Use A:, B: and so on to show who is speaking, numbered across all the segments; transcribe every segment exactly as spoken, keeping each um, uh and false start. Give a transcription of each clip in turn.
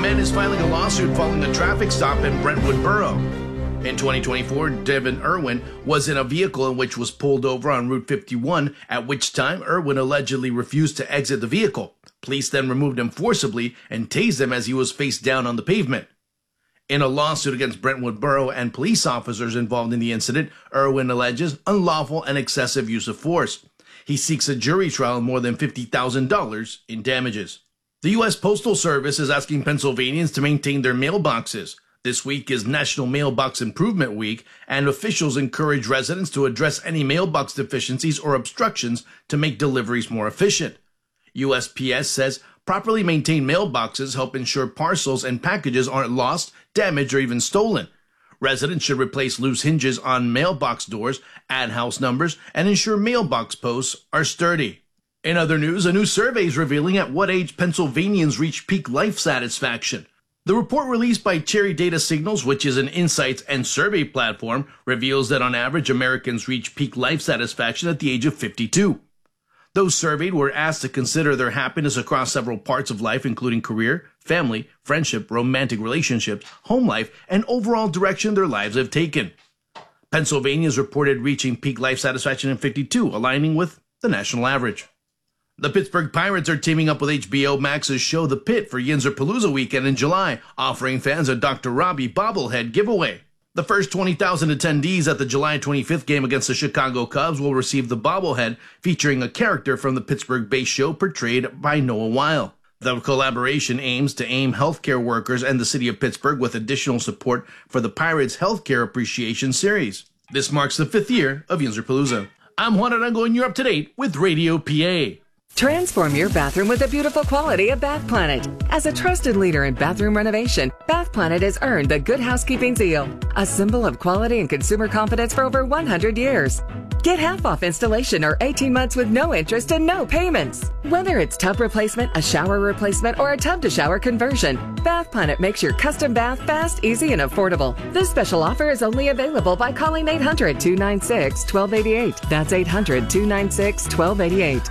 A: man is filing a lawsuit following a traffic stop in Brentwood Borough. In twenty twenty-four, Devin Irwin was in a vehicle in which was pulled over on Route fifty-one, at which time Irwin allegedly refused to exit the vehicle. Police then removed him forcibly and tased him as he was face down on the pavement. In a lawsuit against Brentwood Borough and police officers involved in the incident, Irwin alleges unlawful and excessive use of force. He seeks a jury trial and more than fifty thousand dollars in damages. The U S Postal Service is asking Pennsylvanians to maintain their mailboxes. This week is National Mailbox Improvement Week, and officials encourage residents to address any mailbox deficiencies or obstructions to make deliveries more efficient. U S P S says properly maintained mailboxes help ensure parcels and packages aren't lost, damaged, or even stolen. Residents should replace loose hinges on mailbox doors, add house numbers, and ensure mailbox posts are sturdy. In other news, a new survey is revealing at what age Pennsylvanians reach peak life satisfaction. The report released by Cherry Data Signals, which is an insights and survey platform, reveals that on average Americans reach peak life satisfaction at the age of fifty-two. Those surveyed were asked to consider their happiness across several parts of life, including career, family, friendship, romantic relationships, home life, and overall direction their lives have taken. Pennsylvanians reported reaching peak life satisfaction in fifty-two, aligning with the national average. The Pittsburgh Pirates are teaming up with H B O Max's show The Pit for Yinzerpalooza weekend in July, offering fans a Doctor Robbie bobblehead giveaway. The first twenty thousand attendees at the July twenty-fifth game against the Chicago Cubs will receive the bobblehead featuring a character from the Pittsburgh-based show portrayed by Noah Weil. The collaboration aims to aim healthcare workers and the city of Pittsburgh with additional support for the Pirates Healthcare Appreciation Series. This marks the fifth year of Yinzerpalooza. I'm Juan Arango, and you're up to date with Radio P A.
B: Transform your bathroom with the beautiful quality of Bath Planet. As a trusted leader in bathroom renovation, Bath Planet has earned the Good Housekeeping seal, a symbol of quality and consumer confidence for over one hundred years. Get half off installation or eighteen months with no interest and no payments. Whether it's tub replacement, a shower replacement, or a tub-to-shower conversion, Bath Planet makes your custom bath fast, easy, and affordable. This special offer is only available by calling eight hundred, two nine six, one two eight eight. That's eight hundred, two nine six, one two eight eight.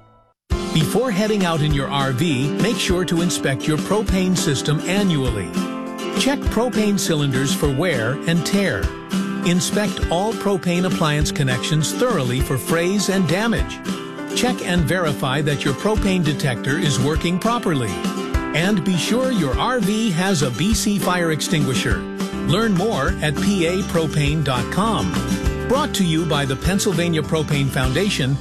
C: Before heading out in your R V, make sure to inspect your propane system annually. Check propane cylinders for wear and tear. Inspect all propane appliance connections thoroughly for frays and damage. Check and verify that your propane detector is working properly. And be sure your R V has a B C fire extinguisher. Learn more at P A propane dot com. Brought to you by the Pennsylvania Propane Foundation.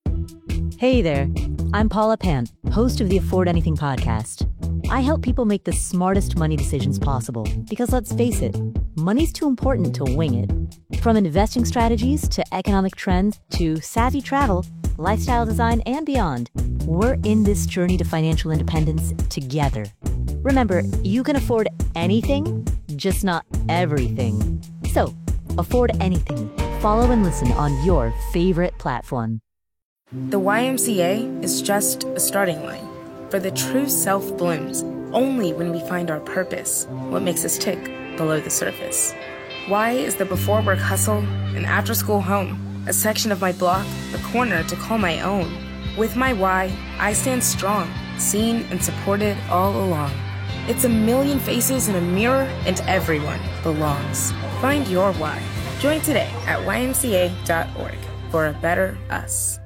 D: Hey there, I'm Paula Pant, host of the Afford Anything podcast. I help people make the smartest money decisions possible because, let's face it, money's too important to wing it. From investing strategies to economic trends to savvy travel, lifestyle design, and beyond, we're in this journey to financial independence together. Remember, you can afford anything, just not everything. So, afford anything. Follow and listen on your favorite platform.
E: The Y M C A is just a starting line, for the true self blooms only when we find our purpose, what makes us tick below the surface. Y is the before work hustle, an after school home, a section of my block, a corner to call my own. With my Y, I stand strong, seen and supported all along. It's a million faces in a mirror, and everyone belongs. Find your Y. Join today at Y M C A dot org for a better us.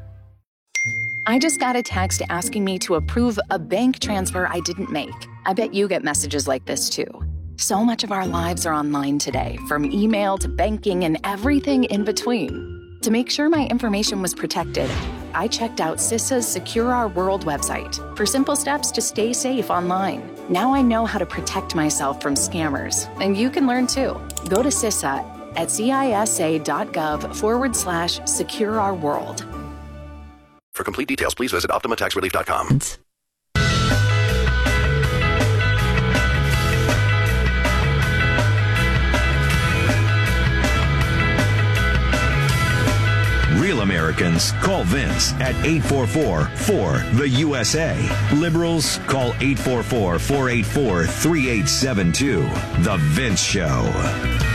F: I just got a text asking me to approve a bank transfer I didn't make. I bet you get messages like this too. So much of our lives are online today, from email to banking and everything in between. To make sure my information was protected, I checked out CISA's Secure Our World website for simple steps to stay safe online. Now I know how to protect myself from scammers, and you can learn too. Go to CISA at cisa.gov forward slash secure our world.
G: For complete details, please visit Optima Tax Relief dot com.
H: Real Americans call Vince at eight four four, four, the U S A. Liberals call eight four four, four eight four, three eight seven two. The Vince Show.